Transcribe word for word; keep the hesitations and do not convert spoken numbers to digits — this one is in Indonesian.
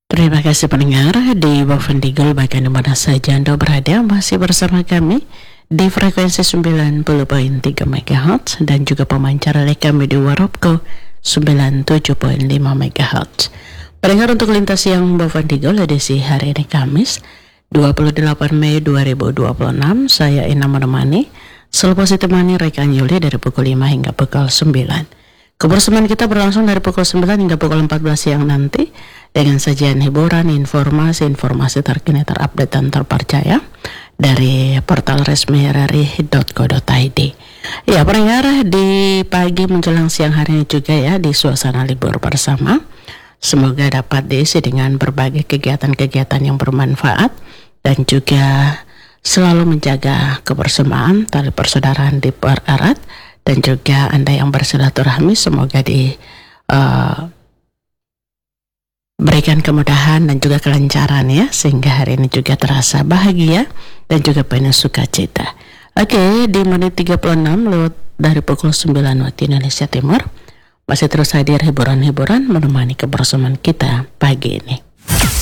Terima kasih pendengar di Wavendigul, bahkan di mana saja Anda berada, masih bersama kami di frekuensi sembilan puluh koma tiga megahertz dan juga pemancar oleh kami di Warapco sembilan puluh tujuh koma lima megahertz. Pendengar, untuk lintas yang Wavendigul edisi hari ini Kamis dua puluh delapan Mei dua ribu dua puluh enam, saya Ina menemani, selepas ditemani rekan Yuli dari pukul lima hingga pukul sembilan. Kebersamaan kita berlangsung dari pukul sembilan hingga pukul empat belas siang nanti dengan sajian hiburan, informasi-informasi terkini, terupdate dan terpercaya dari portal resmi r r i dot co dot i d. Ya, pendengar, di pagi menjelang siang hari ini juga ya, di suasana libur bersama, semoga dapat diisi dengan berbagai kegiatan-kegiatan yang bermanfaat dan juga selalu menjaga kebersamaan, tali persaudaraan dipererat, dan juga Anda yang bersilaturahmi semoga di uh, berikan kemudahan dan juga kelancaran ya, sehingga hari ini juga terasa bahagia dan juga penuh sukacita. Oke, di menit tiga puluh enam lewat dari pukul sembilan waktu Indonesia Timur, masih terus hadir hiburan-hiburan menemani kebersamaan kita pagi ini.